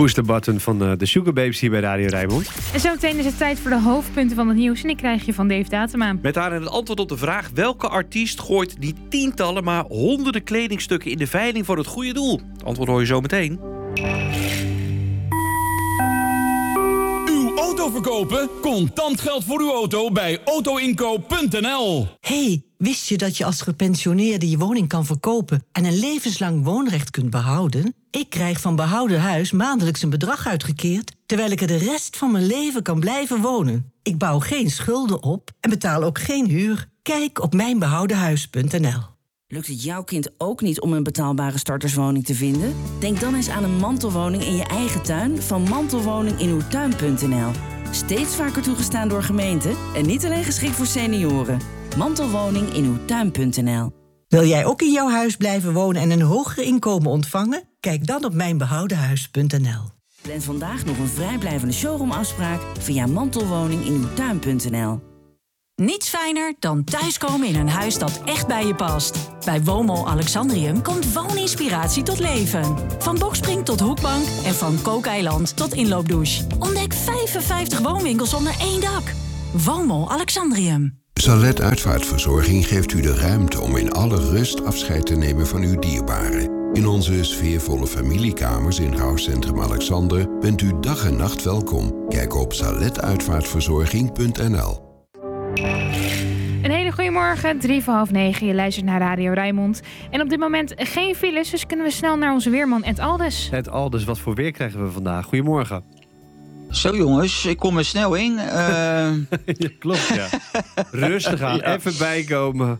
Push the button van de Sugar Babes hier bij Radio Rijnmond. En zometeen is het tijd voor de hoofdpunten van het nieuws. En die krijg je van Dave Datema. Met daarin het antwoord op de vraag: welke artiest gooit niet tientallen, maar honderden kledingstukken in de veiling voor het goede doel? Het antwoord hoor je zo meteen. Uw auto verkopen? Contant geld voor uw auto bij autoinkoop.nl. Hey, wist je dat je als gepensioneerde je woning kan verkopen en een levenslang woonrecht kunt behouden? Ik krijg van Behouden Huis maandelijks een bedrag uitgekeerd, terwijl ik er de rest van mijn leven kan blijven wonen. Ik bouw geen schulden op en betaal ook geen huur. Kijk op mijnbehoudenhuis.nl. Lukt het jouw kind ook niet om een betaalbare starterswoning te vinden? Denk dan eens aan een mantelwoning in je eigen tuin van mantelwoninginuwtuin.nl. Steeds vaker toegestaan door gemeenten en niet alleen geschikt voor senioren. Mantelwoninginuwtuin.nl. Wil jij ook in jouw huis blijven wonen en een hoger inkomen ontvangen? Kijk dan op mijnbehoudenhuis.nl. Plan vandaag nog een vrijblijvende showroomafspraak via mantelwoninginuwtuin.nl. Niets fijner dan thuiskomen in een huis dat echt bij je past. Bij Woonmol Alexandrium komt wooninspiratie tot leven. Van bokspring tot hoekbank en van kookeiland tot inloopdouche. Ontdek 55 woonwinkels onder één dak. Woonmol Alexandrium. Salet Uitvaartverzorging geeft u de ruimte om in alle rust afscheid te nemen van uw dierbaren. In onze sfeervolle familiekamers in Rouwcentrum Alexander bent u dag en nacht welkom. Kijk op saletuitvaartverzorging.nl. Een hele goede morgen, 8:03. Je luistert naar Radio Rijnmond. En op dit moment geen files, dus kunnen we snel naar onze weerman Ed Alders. Ed Alders, wat voor weer krijgen we vandaag? Goedemorgen. Zo jongens, ik kom er snel in. Ja, klopt, ja. Rustig aan, Ja. even bijkomen.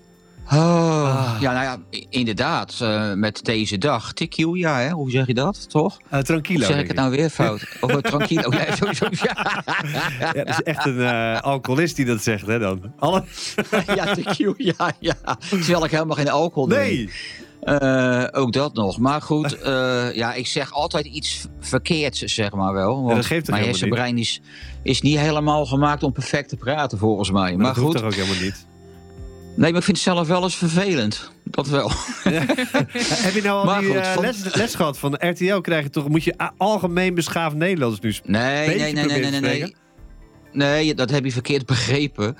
Ja, nou ja, inderdaad. Met deze dag. Tikkiel, ja, hè? Hoe zeg je dat, toch? Tranquilo. Of zeg ik het nou weer fout? Of tranquilo, ja, sowieso. Ja. Ja, dat is echt een alcoholist die dat zegt, hè dan? Ja, tikkiel, ja. Terwijl ik helemaal geen alcohol drink. Nee. Ook dat nog. Maar goed, ja, ik zeg altijd iets verkeerds, zeg maar wel. Want Ja, dat geeft toch mijn helemaal hersenbrein is niet helemaal gemaakt om perfect te praten, volgens mij. Maar dat hoeft goed. toch ook helemaal niet? Nee, maar ik vind het zelf wel eens vervelend. Dat wel. Ja. Heb je nou al die les gehad van RTL? Moet je algemeen beschaafd Nederlands nu Nee. Nee, dat heb je verkeerd begrepen.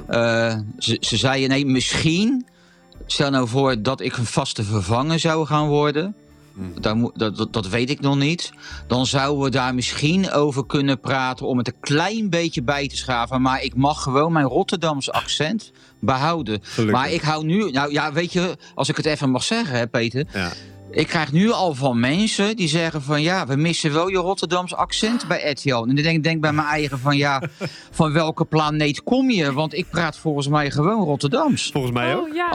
Ze zeiden, nee, misschien... Stel nou voor dat ik een vaste vervanger zou gaan worden. Dat weet ik nog niet. Dan zouden we daar misschien over kunnen praten om het een klein beetje bij te schaven. Maar ik mag gewoon mijn Rotterdamse accent behouden. Gelukkig. Maar ik hou nu... Nou ja, weet je, als ik het even mag zeggen, hè, Peter. Ja. Ik krijg nu al van mensen die zeggen van... ja, we missen wel je Rotterdamse accent bij RTL. En dan denk ik bij mijn eigen van... ja, van welke planeet kom je? Want ik praat volgens mij gewoon Rotterdams. Volgens mij ook. Ja.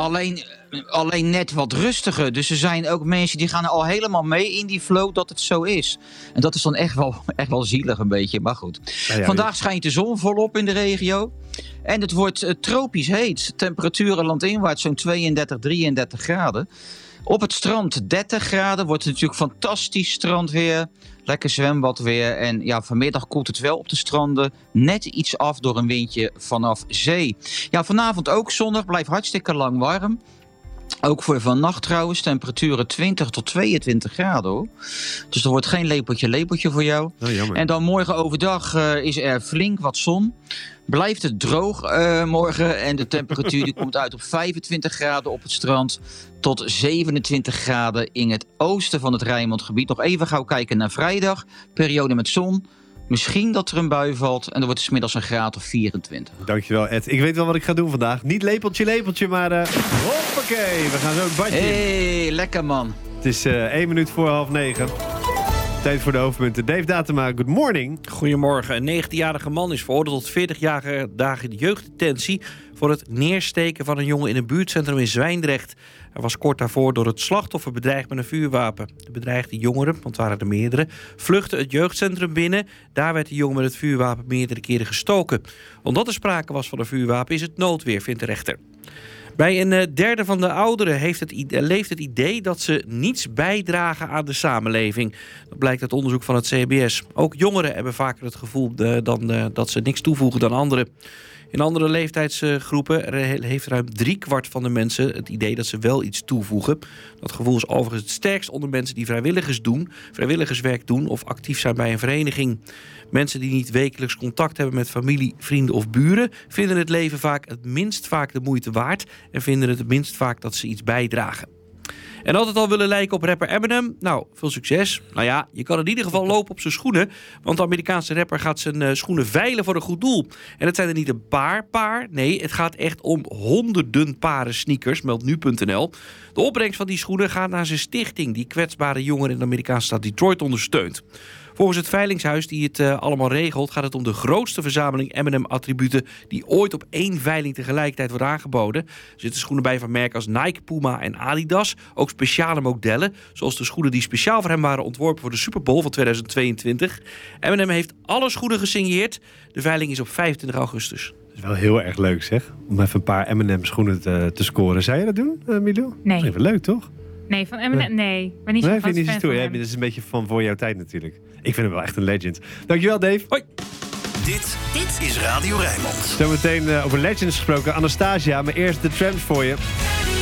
Alleen net wat rustiger. Dus er zijn ook mensen die gaan al helemaal mee in die flow dat het zo is. En dat is dan echt wel zielig een beetje. Maar goed. Ja, Vandaag schijnt de zon volop in de regio. En het wordt tropisch heet. Temperaturen landinwaarts zo'n 32, 33 graden. Op het strand 30 graden. Wordt het natuurlijk fantastisch strandweer. Lekker zwembad weer. En ja, vanmiddag koelt het wel op de stranden net iets af door een windje vanaf zee. Ja, vanavond ook zonnig. Blijft hartstikke lang warm. Ook voor vannacht trouwens, temperaturen 20 tot 22 graden hoor. Dus er wordt geen lepeltje voor jou. Oh, jammer. En dan morgen overdag is er flink wat zon. Blijft het droog morgen en de temperatuur die komt uit op 25 graden op het strand tot 27 graden in het oosten van het Rijnmondgebied. Nog even gauw kijken naar vrijdag, periode met zon. Misschien dat er een bui valt en dan wordt het 's middags een graad of 24. Dankjewel, Ed. Ik weet wel wat ik ga doen vandaag. Niet lepeltje, maar hoppakee. We gaan zo het badje in. Hey, lekker man. Het is 1 minuut voor 8:30. Tijd voor de hoofdpunten. Dave Datema, good morning. Goedemorgen. Een 19-jarige man is veroordeeld tot 40 dagen jeugddetentie voor het neersteken van een jongen in een buurtcentrum in Zwijndrecht. Hij was kort daarvoor door het slachtoffer bedreigd met een vuurwapen. De bedreigde jongeren, want het waren er meerdere, vluchtten het jeugdcentrum binnen. Daar werd de jongen met het vuurwapen meerdere keren gestoken. Omdat er sprake was van een vuurwapen is het noodweer, vindt de rechter. Bij een derde van de ouderen leeft het idee dat ze niets bijdragen aan de samenleving. Dat blijkt uit onderzoek van het CBS. Ook jongeren hebben vaker het gevoel dat ze niks toevoegen dan anderen. In andere leeftijdsgroepen heeft ruim 3/4 van de mensen het idee dat ze wel iets toevoegen. Dat gevoel is overigens het sterkst onder mensen die vrijwilligerswerk doen of actief zijn bij een vereniging. Mensen die niet wekelijks contact hebben met familie, vrienden of buren vinden het leven het minst vaak de moeite waard en vinden het minst vaak dat ze iets bijdragen. En altijd al willen lijken op rapper Eminem? Nou, veel succes. Nou ja, je kan in ieder geval lopen op zijn schoenen. Want de Amerikaanse rapper gaat zijn schoenen veilen voor een goed doel. En het zijn er niet een paar. Nee, het gaat echt om honderden paren sneakers, meldt nu.nl. De opbrengst van die schoenen gaat naar zijn stichting die kwetsbare jongeren in de Amerikaanse stad Detroit ondersteunt. Volgens het veilingshuis die het allemaal regelt gaat het om de grootste verzameling Eminem-attributen die ooit op 1 veiling tegelijkertijd wordt aangeboden. Er zitten schoenen bij van merken als Nike, Puma en Adidas. Ook speciale modellen, zoals de schoenen die speciaal voor hem waren ontworpen voor de Super Bowl van 2022. Eminem heeft alle schoenen gesigneerd. De veiling is op 25 augustus. Dat is wel heel erg leuk, zeg. Om even een paar Eminem schoenen te scoren. Zou je dat doen, Milo? Nee. Even leuk, toch? Nee, van Eminem, nee. Ik ben niet zo fan van hem. Dat is een beetje van voor jouw tijd natuurlijk. Ik vind hem wel echt een legend. Dankjewel, Dave. Hoi. Dit is Radio Rijnmond. Zometeen over legends gesproken. Anastasia, maar eerst de Tramps voor je.